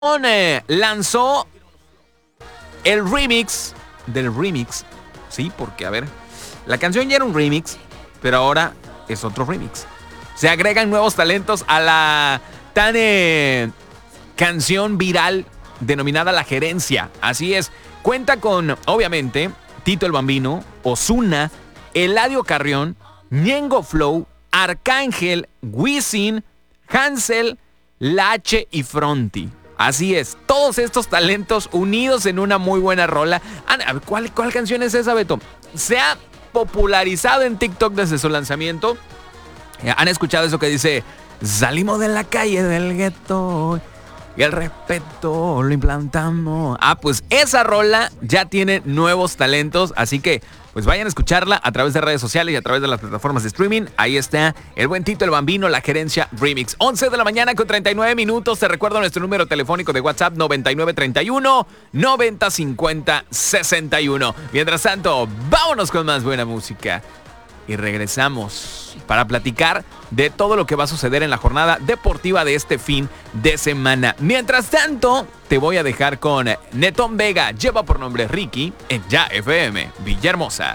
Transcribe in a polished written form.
lanzó el remix del remix. Sí, porque, a ver, la canción ya era un remix, pero ahora es otro remix. Se agregan nuevos talentos a la tan canción viral denominada La Gerencia. Así es, cuenta con, obviamente, Tito el Bambino, Ozuna, Eladio Carrión, Ñengo Flow, Arcángel, Wisin, Hansel, Lache y Fronty. Así es, todos estos talentos unidos en una muy buena rola. ¿Cuál canción es esa, Beto? Se ha popularizado en TikTok desde su lanzamiento. ¿Han escuchado eso que dice: salimos de la calle del gueto y el respeto lo implantamos? Pues esa rola ya tiene nuevos talentos, así que pues vayan a escucharla a través de redes sociales y a través de las plataformas de streaming. Ahí está el buen Tito el Bambino, La Gerencia Remix. 11 de la mañana con 39 minutos. Te recuerdo nuestro número telefónico de WhatsApp: 9931-9050-61. Mientras tanto, vámonos con más buena música. Y regresamos para platicar de todo lo que va a suceder en la jornada deportiva de este fin de semana. Mientras tanto, te voy a dejar con Netón Vega, lleva por nombre Ricky, en Ya FM Villahermosa.